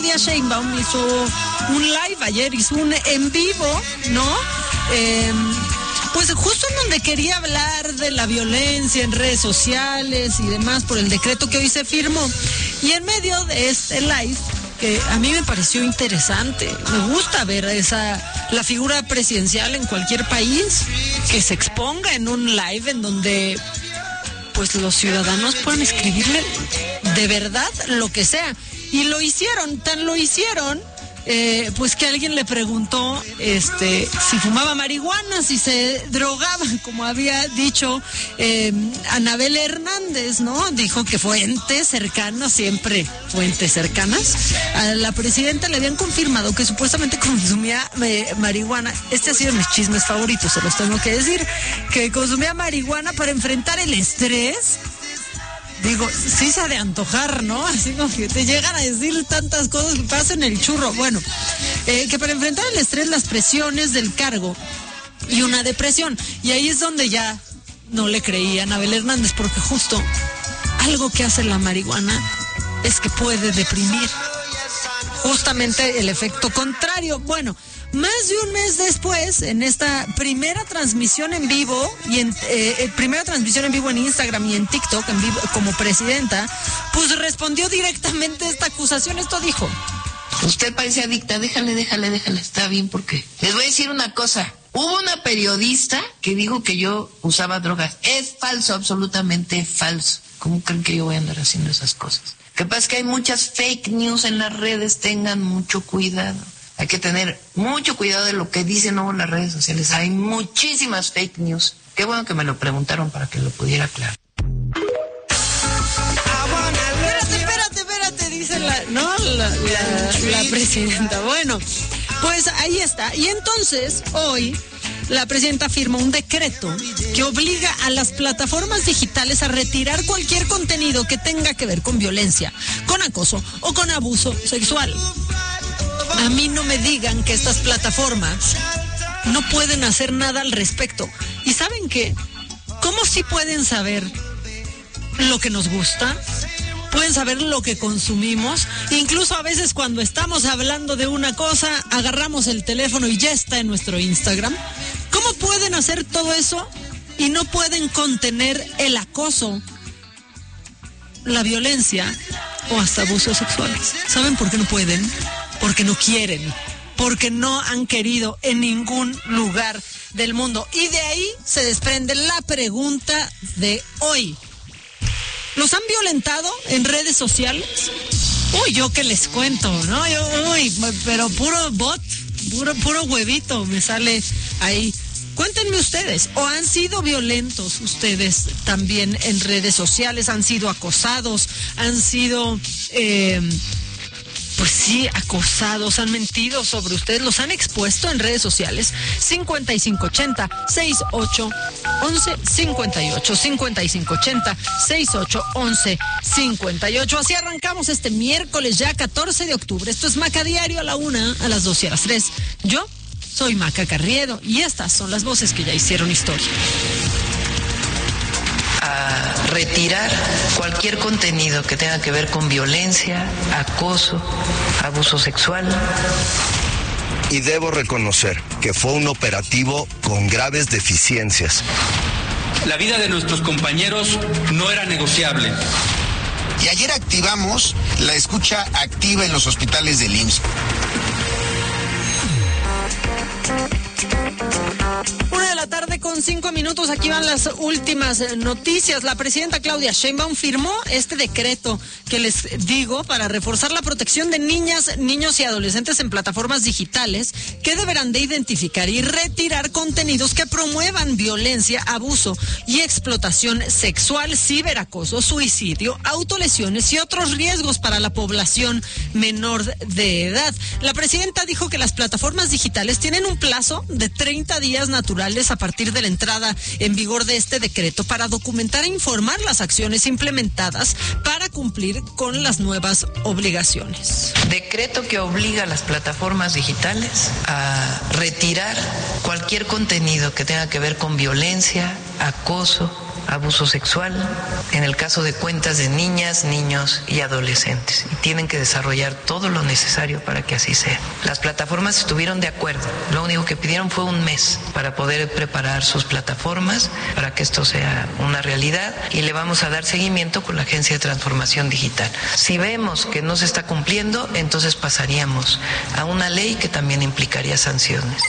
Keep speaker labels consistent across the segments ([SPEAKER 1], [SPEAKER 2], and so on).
[SPEAKER 1] Claudia Sheinbaum hizo un live ayer, hizo un en vivo, ¿no? Pues justo en donde quería hablar de la violencia en redes sociales y demás por el decreto que hoy se firmó. Y en medio de este live, que a mí me pareció interesante, me gusta ver la figura presidencial en cualquier país, que se exponga en un live en donde pues los ciudadanos puedan escribirle de verdad lo que sea. Y lo hicieron, pues que alguien le preguntó si fumaba marihuana, si se drogaba, como había dicho Anabel Hernández, ¿no? Dijo que fuentes cercanas, siempre fuentes cercanas a la presidenta le habían confirmado que supuestamente consumía marihuana. Este ha sido mis chismes favoritos, se los tengo que decir, que consumía marihuana para enfrentar el estrés. Digo, sí se ha de antojar, ¿no? Así como que te llegan a decir tantas cosas que pasan en el churro. Bueno, que para enfrentar el estrés, las presiones del cargo y una depresión. Y ahí es donde ya no le creía a Anabel Hernández, porque justo algo que hace la marihuana es que puede deprimir. Justamente el efecto contrario. Bueno, más de un mes después, en esta primera transmisión en vivo en Instagram y en TikTok, en vivo como presidenta, pues respondió directamente a esta acusación. Esto dijo:
[SPEAKER 2] usted parece adicta, déjale, está bien, porque les voy a decir una cosa. Hubo una periodista que dijo que yo usaba drogas. Es falso, absolutamente falso. ¿Cómo creen que yo voy a andar haciendo esas cosas? Lo que pasa es que hay muchas fake news en las redes, tengan mucho cuidado. Hay que tener mucho cuidado de lo que dicen en las redes sociales. Hay muchísimas fake news. Qué bueno que me lo preguntaron para que lo pudiera aclarar.
[SPEAKER 1] Espérate, dice la presidenta. Bueno, pues ahí está. Y entonces, hoy, la presidenta firma un decreto que obliga a las plataformas digitales a retirar cualquier contenido que tenga que ver con violencia, con acoso o con abuso sexual. A mí no me digan que estas plataformas no pueden hacer nada al respecto. ¿Y saben qué? ¿Cómo sí pueden saber lo que nos gusta? Pueden saber lo que consumimos. Incluso a veces cuando estamos hablando de una cosa, agarramos el teléfono y ya está en nuestro Instagram. ¿Cómo pueden hacer todo eso y no pueden contener el acoso, la violencia o hasta abusos sexuales? ¿Saben por qué no pueden? Porque no quieren, porque no han querido en ningún lugar del mundo. Y de ahí se desprende la pregunta de hoy. ¿Los han violentado en redes sociales? Uy, yo que les cuento, ¿no? Pero puro bot, puro huevito me sale ahí. Cuéntenme ustedes, ¿o han sido violentos ustedes también en redes sociales? ¿Han sido acosados? ¿Han sido... pues sí, acosados, han mentido sobre ustedes, los han expuesto en redes sociales? 5580-6811-58, 5580-6811-58. Así arrancamos este miércoles ya 14 de octubre. Esto es Maca Diario a la 1, a las 2 y a las 3. Yo soy Maca Carriedo y estas son las voces que ya hicieron historia.
[SPEAKER 2] A retirar cualquier contenido que tenga que ver con violencia, acoso, abuso sexual.
[SPEAKER 3] Y debo reconocer que fue un operativo con graves deficiencias.
[SPEAKER 4] La vida de nuestros compañeros no era negociable.
[SPEAKER 5] Y ayer activamos la escucha activa en los hospitales del IMSS.
[SPEAKER 1] 1:05 p.m, aquí van las últimas noticias. La presidenta Claudia Sheinbaum firmó este decreto que les digo para reforzar la protección de niñas, niños y adolescentes en plataformas digitales que deberán de identificar y retirar contenidos que promuevan violencia, abuso y explotación sexual, ciberacoso, suicidio, autolesiones y otros riesgos para la población menor de edad. La presidenta dijo que las plataformas digitales tienen un plazo de 30 días naturales a partir de la entrada en vigor de este decreto para documentar e informar las acciones implementadas para cumplir con las nuevas obligaciones.
[SPEAKER 2] Decreto que obliga a las plataformas digitales a retirar cualquier contenido que tenga que ver con violencia, acoso, abuso sexual, en el caso de cuentas de niñas, niños y adolescentes. Y tienen que desarrollar todo lo necesario para que así sea. Las plataformas estuvieron de acuerdo. Lo único que pidieron fue un mes para poder preparar sus plataformas para que esto sea una realidad, y le vamos a dar seguimiento con la Agencia de Transformación Digital. Si vemos que no se está cumpliendo, entonces pasaríamos a una ley que también implicaría sanciones.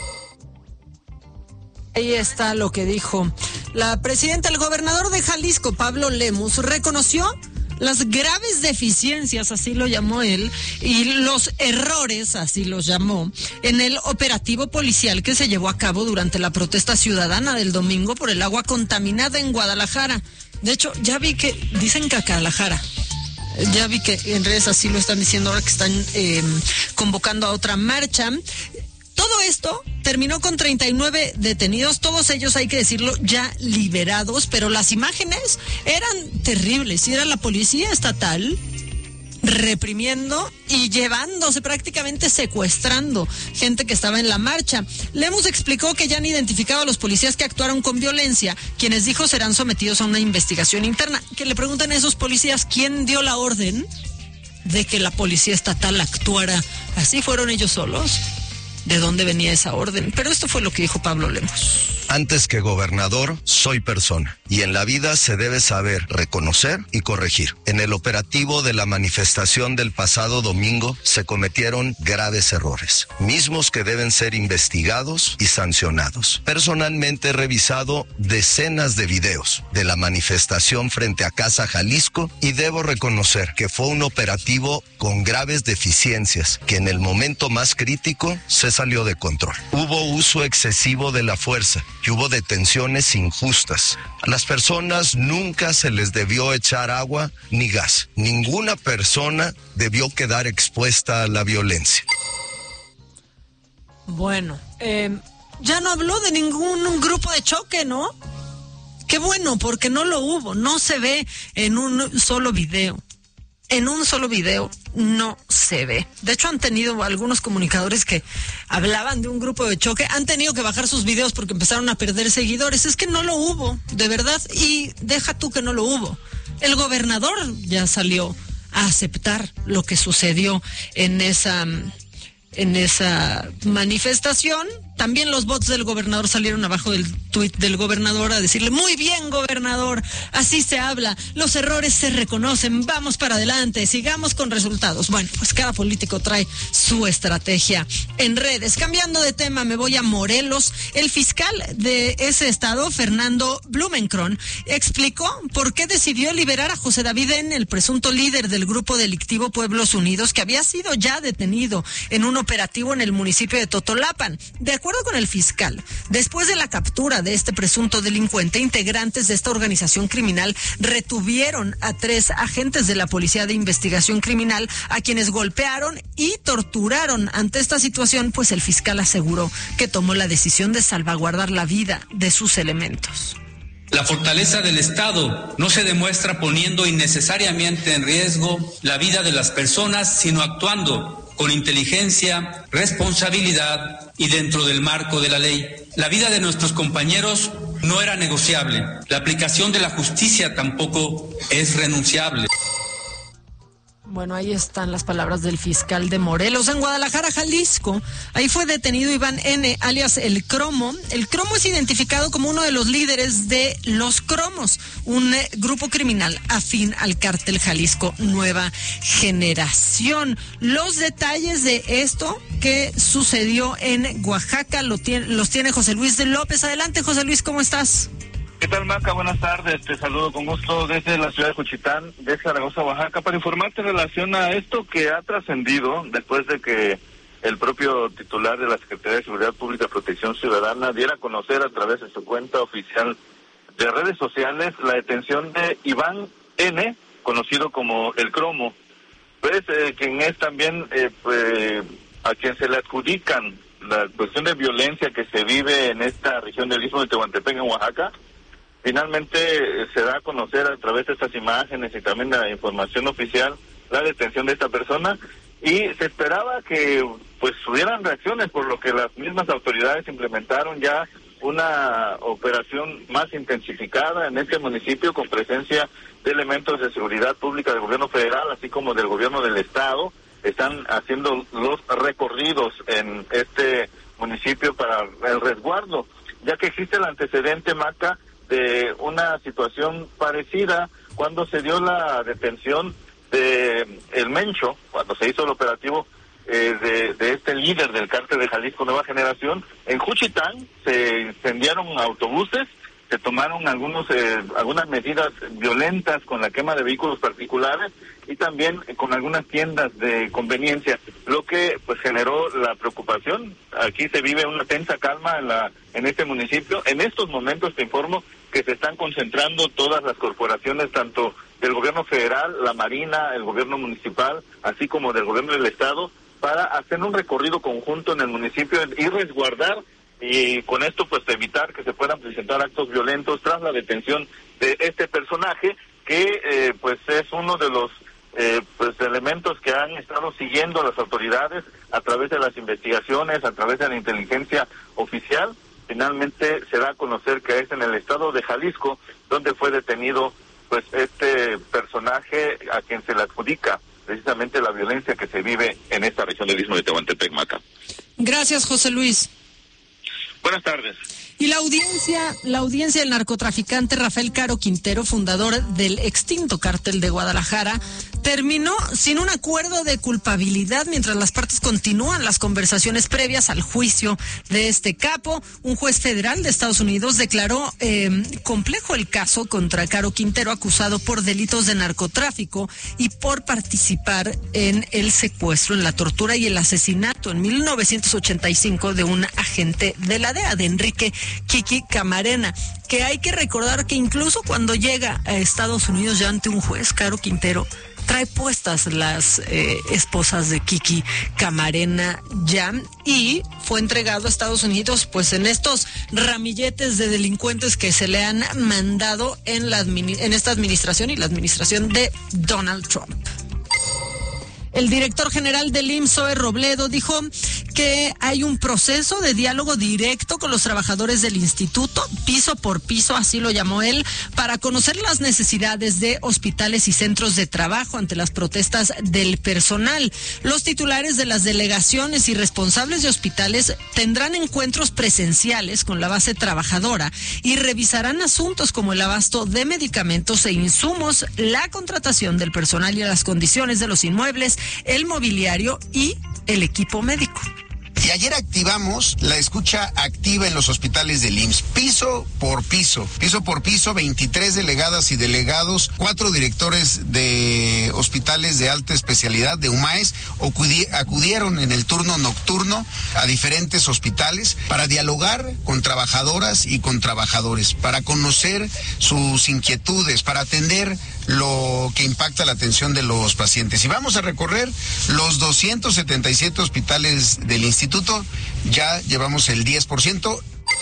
[SPEAKER 1] Ahí está lo que dijo la presidenta. El gobernador de Jalisco, Pablo Lemus, reconoció las graves deficiencias, así lo llamó él, y los errores, así los llamó, en el operativo policial que se llevó a cabo durante la protesta ciudadana del domingo por el agua contaminada en Guadalajara. De hecho, ya vi que dicen Cacalajara. Ya vi que en redes así lo están diciendo ahora que están convocando a otra marcha. Todo esto terminó con 39 detenidos, todos ellos, hay que decirlo, ya liberados, pero las imágenes eran terribles. Y era la policía estatal reprimiendo y llevándose, prácticamente secuestrando gente que estaba en la marcha. Lemus explicó que ya han identificado a los policías que actuaron con violencia, quienes dijo serán sometidos a una investigación interna. Que le pregunten a esos policías quién dio la orden de que la policía estatal actuara así. ¿Fueron ellos solos? ¿De dónde venía esa orden? Pero esto fue lo que dijo Pablo Lemus.
[SPEAKER 3] Antes que gobernador, soy persona. Y en la vida se debe saber reconocer y corregir. En el operativo de la manifestación del pasado domingo se cometieron graves errores, mismos que deben ser investigados y sancionados. Personalmente he revisado decenas de videos de la manifestación frente a Casa Jalisco y debo reconocer que fue un operativo con graves deficiencias que en el momento más crítico se salió de control. Hubo uso excesivo de la fuerza y hubo detenciones injustas. A las personas nunca se les debió echar agua ni gas. Ninguna persona debió quedar expuesta a la violencia.
[SPEAKER 1] Bueno, ya no habló de ningún grupo de choque, ¿no? Qué bueno, porque no lo hubo, no se ve en un solo video. En un solo video no se ve. De hecho, han tenido algunos comunicadores que hablaban de un grupo de choque, han tenido que bajar sus videos porque empezaron a perder seguidores. Es que no lo hubo, de verdad. Y deja tú que no lo hubo. El gobernador ya salió a aceptar lo que sucedió en esa manifestación. También los bots del gobernador salieron abajo del tuit del gobernador a decirle: muy bien, gobernador, así se habla, los errores se reconocen, vamos para adelante, sigamos con resultados. Bueno, pues cada político trae su estrategia en redes. Cambiando de tema, me voy a Morelos. El fiscal de ese estado, Fernando Blumenkron, explicó por qué decidió liberar a José David N., el presunto líder del grupo delictivo Pueblos Unidos, que había sido ya detenido en un operativo en el municipio de Totolapan. De acuerdo con el fiscal, después de la captura de este presunto delincuente, integrantes de esta organización criminal retuvieron a 3 agentes de la Policía de Investigación Criminal, a quienes golpearon y torturaron. Ante esta situación, pues el fiscal aseguró que tomó la decisión de salvaguardar la vida de sus elementos.
[SPEAKER 4] La fortaleza del Estado no se demuestra poniendo innecesariamente en riesgo la vida de las personas, sino actuando con inteligencia, responsabilidad y dentro del marco de la ley. La vida de nuestros compañeros no era negociable. La aplicación de la justicia tampoco es renunciable.
[SPEAKER 1] Bueno, ahí están las palabras del fiscal de Morelos. En Guadalajara, Jalisco, ahí fue detenido Iván N., alias El Cromo. El Cromo es identificado como uno de los líderes de Los Cromos, un grupo criminal afín al cártel Jalisco Nueva Generación. Los detalles de esto que sucedió en Oaxaca los tiene José Luis de López. Adelante, José Luis, ¿cómo estás?
[SPEAKER 6] ¿Qué tal, Maca? Buenas tardes, te saludo con gusto desde la ciudad de Juchitán, de Zaragoza, Oaxaca, para informarte en relación a esto que ha trascendido después de que el propio titular de la Secretaría de Seguridad Pública y Protección Ciudadana diera a conocer a través de su cuenta oficial de redes sociales la detención de Iván N., conocido como El Cromo, pues quien es también a quien se le adjudican la cuestión de violencia que se vive en esta región del Istmo de Tehuantepec, en Oaxaca. Finalmente se da a conocer a través de estas imágenes y también de la información oficial la detención de esta persona, y se esperaba que pues hubieran reacciones, por lo que las mismas autoridades implementaron ya una operación más intensificada en este municipio con presencia de elementos de seguridad pública del gobierno federal, así como del gobierno del estado. Están haciendo los recorridos en este municipio para el resguardo, ya que existe el antecedente, Maca, de una situación parecida cuando se dio la detención de El Mencho, cuando se hizo el operativo de este líder del cártel de Jalisco Nueva Generación. En Juchitán se incendiaron autobuses, se tomaron algunas medidas violentas con la quema de vehículos particulares y también con algunas tiendas de conveniencia, lo que pues generó la preocupación. Aquí se vive una tensa calma en este municipio. En estos momentos te informo que se están concentrando todas las corporaciones, tanto del gobierno federal, la Marina, el gobierno municipal, así como del gobierno del estado, para hacer un recorrido conjunto en el municipio y resguardar, y con esto pues evitar que se puedan presentar actos violentos tras la detención de este personaje que pues es uno de los elementos que han estado siguiendo las autoridades a través de las investigaciones, a través de la inteligencia oficial. Finalmente se da a conocer que es en el estado de Jalisco donde fue detenido pues este personaje a quien se le adjudica precisamente la violencia que se vive en esta región del Istmo de Tehuantepec, Maca.
[SPEAKER 1] Gracias, José Luis.
[SPEAKER 6] Buenas tardes.
[SPEAKER 1] Y la audiencia del narcotraficante Rafael Caro Quintero, fundador del extinto cártel de Guadalajara, terminó sin un acuerdo de culpabilidad mientras las partes continúan las conversaciones previas al juicio de este capo. Un juez federal de Estados Unidos declaró complejo el caso contra Caro Quintero, acusado por delitos de narcotráfico y por participar en el secuestro, en la tortura y el asesinato en 1985 de un agente de la DEA, de Enrique Kiki Camarena, que hay que recordar que incluso cuando llega a Estados Unidos ya ante un juez, Caro Quintero trae puestas las esposas de Kiki Camarena ya, y fue entregado a Estados Unidos pues en estos ramilletes de delincuentes que se le han mandado en esta administración y la administración de Donald Trump. El director general del IMSS, Zoe Robledo, dijo que hay un proceso de diálogo directo con los trabajadores del instituto, piso por piso, así lo llamó él, para conocer las necesidades de hospitales y centros de trabajo ante las protestas del personal. Los titulares de las delegaciones y responsables de hospitales tendrán encuentros presenciales con la base trabajadora y revisarán asuntos como el abasto de medicamentos e insumos, la contratación del personal y las condiciones de los inmuebles, el mobiliario y el equipo médico.
[SPEAKER 5] Y ayer activamos la escucha activa en los hospitales del IMSS, piso por piso, 23 delegadas y delegados, 4 directores de hospitales de alta especialidad, de UMAES, acudieron en el turno nocturno a diferentes hospitales para dialogar con trabajadoras y con trabajadores, para conocer sus inquietudes, para atender lo que impacta la atención de los pacientes. Y vamos a recorrer los 277 hospitales del instituto. Ya llevamos el 10%.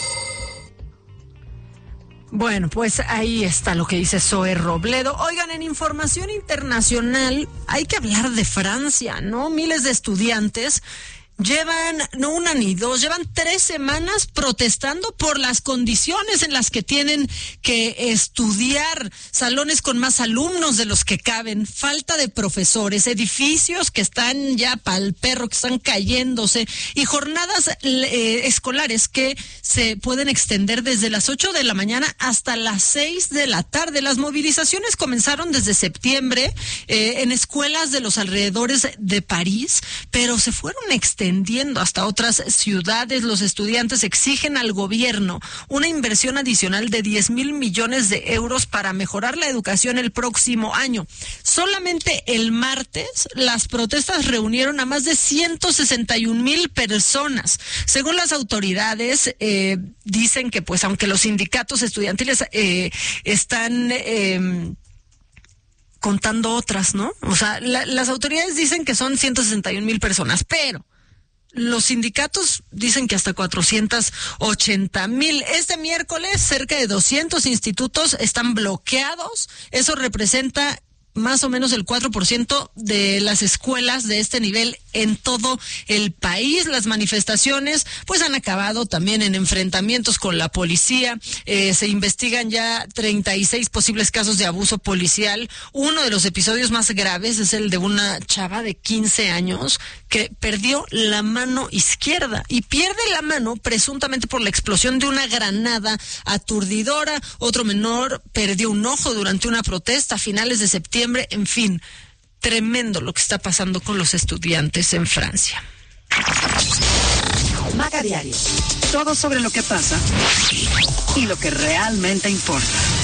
[SPEAKER 1] Bueno, pues ahí está lo que dice Zoe Robledo. Oigan, en información internacional hay que hablar de Francia, ¿no? Miles de estudiantes llevan, no una ni dos, llevan 3 semanas protestando por las condiciones en las que tienen que estudiar, salones con más alumnos de los que caben, falta de profesores, edificios que están ya pa'l perro, que están cayéndose, y jornadas escolares que se pueden extender desde las 8 de la mañana hasta las 6 de la tarde. Las movilizaciones comenzaron desde septiembre en escuelas de los alrededores de París, pero se fueron extendiendo hasta otras ciudades. Los estudiantes exigen al gobierno una inversión adicional de 10,000 millones de euros para mejorar la educación el próximo año. Solamente el martes las protestas reunieron a más de 161,000 personas. Según las autoridades, dicen que pues aunque los sindicatos estudiantiles están contando otras, ¿no? O sea, las autoridades dicen que son 161,000 personas, pero los sindicatos dicen que hasta 480,000. Este miércoles cerca de 200 institutos están bloqueados. Eso representa más o menos el 4% de las escuelas de este nivel en todo el país. Las manifestaciones pues han acabado también en enfrentamientos con la policía. Se investigan ya 36 posibles casos de abuso policial. Uno de los episodios más graves es el de una chava de 15 años que perdió la mano izquierda y pierde la mano presuntamente por la explosión de una granada aturdidora. Otro menor perdió un ojo durante una protesta a finales de septiembre. En fin, tremendo lo que está pasando con los estudiantes en Francia.
[SPEAKER 7] Maca Diario. Todo sobre lo que pasa y lo que realmente importa.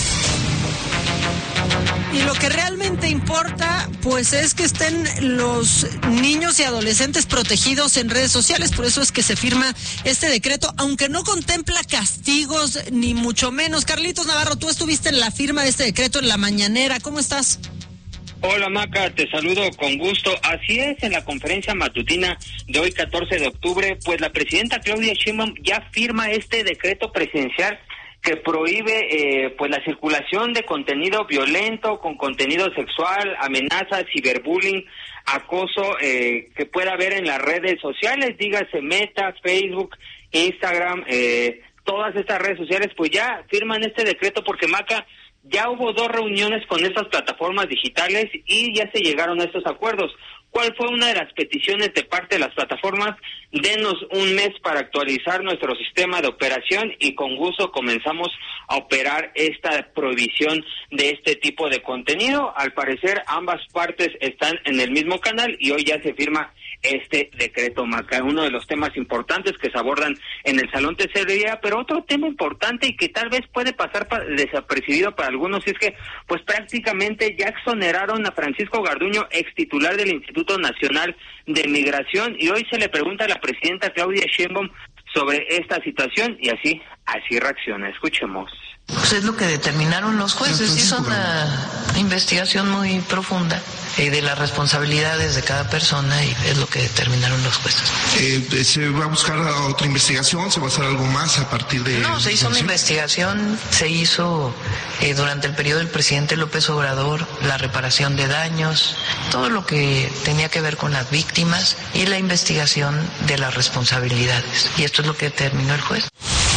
[SPEAKER 1] Y lo que realmente importa, pues es que estén los niños y adolescentes protegidos en redes sociales. Por eso es que se firma este decreto, aunque no contempla castigos, ni mucho menos. Carlitos Navarro, tú estuviste en la firma de este decreto en la mañanera. ¿Cómo estás?
[SPEAKER 8] Hola Maca, te saludo con gusto. Así es, en la conferencia matutina de hoy 14 de octubre, pues la presidenta Claudia Sheinbaum ya firma este decreto presidencial que prohíbe pues la circulación de contenido violento, con contenido sexual, amenazas, ciberbullying, acoso que pueda haber en las redes sociales, dígase Meta, Facebook, Instagram, todas estas redes sociales, pues ya firman este decreto porque Maca, ya hubo 2 reuniones con estas plataformas digitales y ya se llegaron a estos acuerdos. ¿Cuál fue una de las peticiones de parte de las plataformas? Denos un mes para actualizar nuestro sistema de operación y con gusto comenzamos a operar esta prohibición de este tipo de contenido. Al parecer ambas partes están en el mismo canal y hoy ya se firma este decreto, Maca, uno de los temas importantes que se abordan en el Salón Tesorería, pero otro tema importante y que tal vez puede pasar desapercibido para algunos es que pues prácticamente ya exoneraron a Francisco Garduño, ex titular del Instituto Nacional de Migración, y hoy se le pregunta a la presidenta Claudia Sheinbaum sobre esta situación y así reacciona. Escuchemos.
[SPEAKER 2] Pues es lo que determinaron los jueces, hizo una investigación muy profunda de las responsabilidades de cada persona y es lo que determinaron los jueces.
[SPEAKER 9] ¿Se va a buscar otra investigación? ¿Se va a hacer algo más a partir de...?
[SPEAKER 2] No, se hizo una investigación, se hizo durante el periodo del presidente López Obrador la reparación de daños, todo lo que tenía que ver con las víctimas y la investigación de las responsabilidades. Y esto es lo que determinó el juez.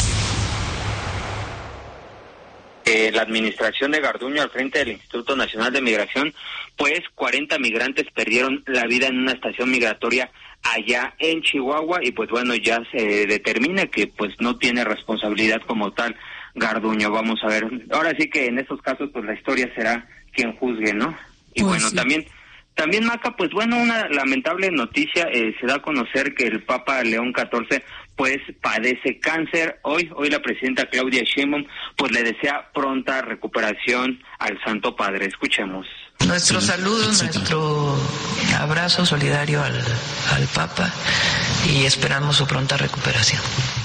[SPEAKER 8] La administración de Garduño al frente del Instituto Nacional de Migración, pues 40 migrantes perdieron la vida en una estación migratoria allá en Chihuahua y pues bueno, ya se determina que pues no tiene responsabilidad como tal Garduño. Vamos a ver, ahora sí que en estos casos pues la historia será quien juzgue, ¿no? Y pues bueno, sí. También Maca, pues bueno, una lamentable noticia, se da a conocer que el Papa León XIV pues padece cáncer. Hoy la presidenta Claudia Sheinbaum pues le desea pronta recuperación al Santo Padre. Escuchemos.
[SPEAKER 2] Nuestro saludo, nuestro abrazo solidario al Papa y esperamos su pronta recuperación.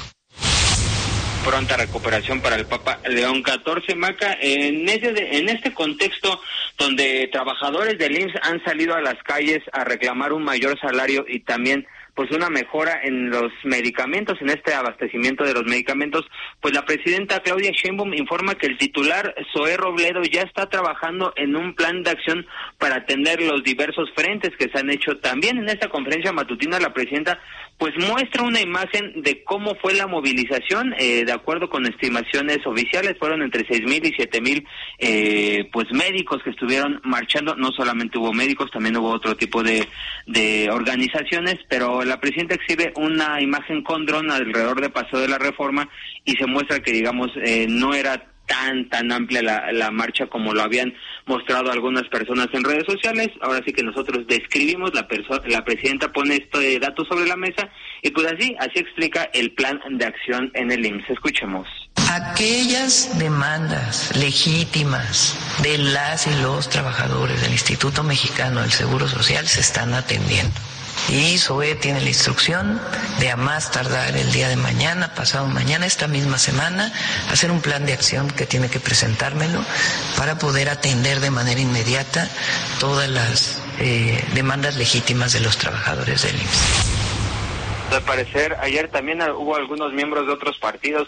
[SPEAKER 8] Pronta recuperación para el Papa León XIV, Maca, en este contexto donde trabajadores del IMSS han salido a las calles a reclamar un mayor salario y también pues una mejora en los medicamentos, en este abastecimiento de los medicamentos, pues la presidenta Claudia Sheinbaum informa que el titular Zoé Robledo ya está trabajando en un plan de acción para atender los diversos frentes que se han hecho. También en esta conferencia matutina la presidenta pues muestra una imagen de cómo fue la movilización, de acuerdo con estimaciones oficiales, fueron entre 6,000 y 7,000 pues médicos que estuvieron marchando. No solamente hubo médicos, también hubo otro tipo de organizaciones, pero la presidenta exhibe una imagen con dron alrededor de Paseo de la Reforma y se muestra que digamos no era tan amplia la marcha como lo habían mostrado algunas personas en redes sociales. Ahora sí que nosotros describimos, la presidenta pone este dato sobre la mesa y pues así explica el plan de acción en el IMSS. Escuchemos.
[SPEAKER 2] Aquellas demandas legítimas de las y los trabajadores del Instituto Mexicano del Seguro Social se están atendiendo. Y Zoé tiene la instrucción de a más tardar el día de mañana, pasado mañana, esta misma semana, hacer un plan de acción que tiene que presentármelo para poder atender de manera inmediata todas las demandas legítimas de los trabajadores del IMSS.
[SPEAKER 8] Al parecer, ayer también hubo algunos miembros de otros partidos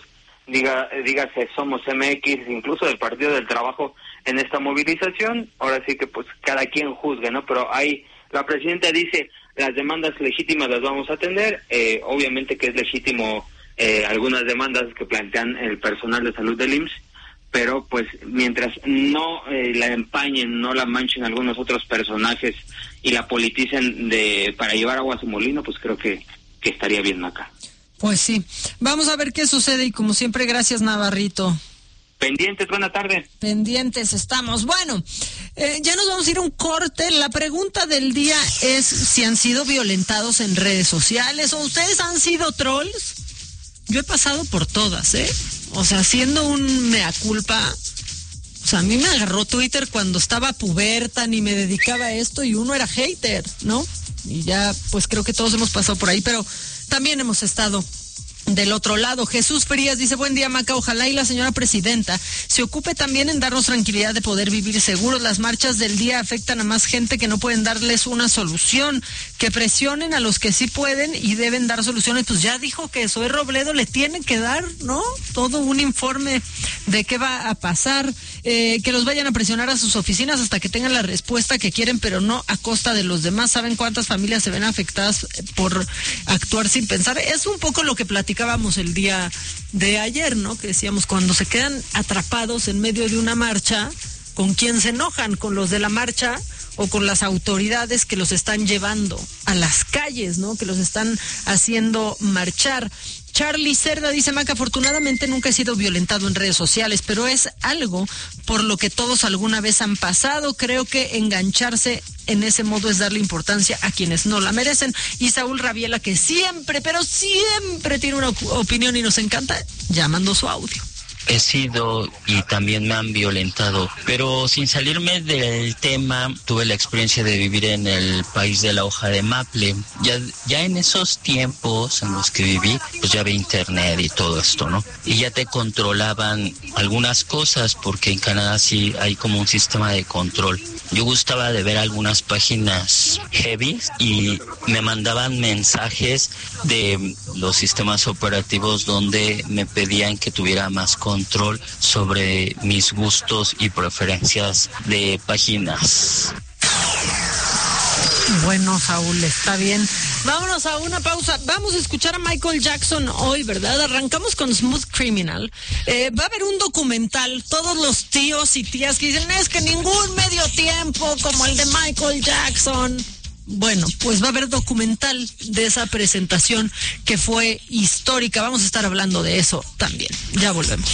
[SPEAKER 8] dígase Somos MX, incluso del Partido del Trabajo en esta movilización. Ahora sí que pues cada quien juzgue, ¿no? Pero ahí la presidenta dice, las demandas legítimas las vamos a atender, obviamente que es legítimo algunas demandas que plantean el personal de salud del IMSS, pero pues mientras no la empañen, no la manchen algunos otros personajes y la politicen para llevar agua a su molino, pues creo que estaría bien acá.
[SPEAKER 1] Pues sí, vamos a ver qué sucede y como siempre, gracias Navarrito.
[SPEAKER 8] Pendientes, buena tarde.
[SPEAKER 1] Pendientes estamos. Bueno, ya nos vamos a ir a un corte. La pregunta del día es si han sido violentados en redes sociales o ustedes han sido trolls. Yo he pasado por todas, o sea, siendo un mea culpa. O sea, a mí me agarró Twitter cuando estaba puberta, ni me dedicaba a esto y uno era hater, ¿no? Y ya, pues creo que todos hemos pasado por ahí, pero también hemos estado del otro lado. Jesús Frías dice, buen día Maca, ojalá y la señora presidenta se ocupe también en darnos tranquilidad de poder vivir seguros. Las marchas del día afectan a más gente que no pueden darles una solución, que presionen a los que sí pueden y deben dar soluciones. Pues ya dijo que Zoé Robledo le tiene que dar, ¿no? Todo un informe de qué va a pasar, que los vayan a presionar a sus oficinas hasta que tengan la respuesta que quieren, pero no a costa de los demás. ¿Saben cuántas familias se ven afectadas por actuar sin pensar? Es un poco lo que platicábamos el día de ayer, ¿no? Que decíamos, cuando se quedan atrapados en medio de una marcha, ¿con quién se enojan? ¿Con los de la marcha o con las autoridades que los están llevando a las calles, ¿no? Que los están haciendo marchar. Charlie Cerda dice, Maca, afortunadamente nunca he sido violentado en redes sociales, pero es algo por lo que todos alguna vez han pasado. Creo que engancharse en ese modo es darle importancia a quienes no la merecen. Y Saúl Rabiela, que siempre, pero siempre tiene una opinión y nos encanta, ya mandó su audio.
[SPEAKER 10] He sido y también me han violentado, pero sin salirme del tema, tuve la experiencia de vivir en el país de la hoja de maple. Ya en esos tiempos en los que viví, pues ya había internet y todo esto, ¿no? Y ya te controlaban algunas cosas, porque en Canadá sí hay como un sistema de control. Yo gustaba de ver algunas páginas heavy y me mandaban mensajes de los sistemas operativos donde me pedían que tuviera más control sobre mis gustos y preferencias de páginas.
[SPEAKER 1] Bueno, Saúl, está bien. Vámonos a una pausa. Vamos a escuchar a Michael Jackson hoy, ¿verdad? Arrancamos con Smooth Criminal. Va a haber un documental. Todos los tíos y tías que dicen, es que ningún medio tiempo como el de Michael Jackson. Bueno, pues va a haber documental de esa presentación que fue histórica. Vamos a estar hablando de eso también. Ya volvemos.